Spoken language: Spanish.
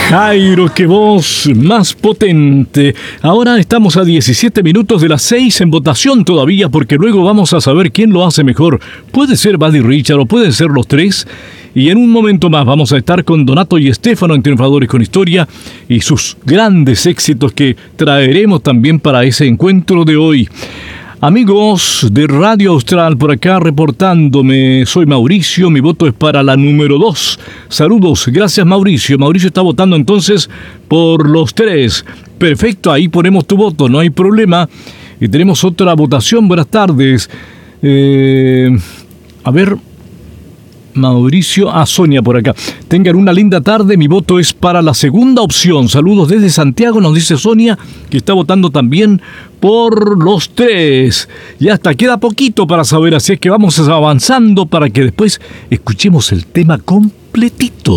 Jairo, qué voz más potente. Ahora estamos a 17 minutos de las 6 en votación todavía, porque luego vamos a saber quién lo hace mejor. Puede ser Buddy Richard o pueden ser los tres. Y en un momento más vamos a estar con Donato y Estefano en Triunfadores con Historia y sus grandes éxitos que traeremos también para ese encuentro de hoy. Amigos de Radio Austral, por acá reportándome, soy Mauricio, mi voto es para la número 2. Saludos, gracias Mauricio. Mauricio está votando entonces por los tres. Perfecto, ahí ponemos tu voto, no hay problema. Y tenemos otra votación, buenas tardes. A ver, Mauricio, Sonia por acá. Tengan una linda tarde, mi voto es para la segunda opción. Saludos desde Santiago, nos dice Sonia, que está votando también por los tres. Y hasta queda poquito para saber, así es que vamos avanzando para que después escuchemos el tema completito.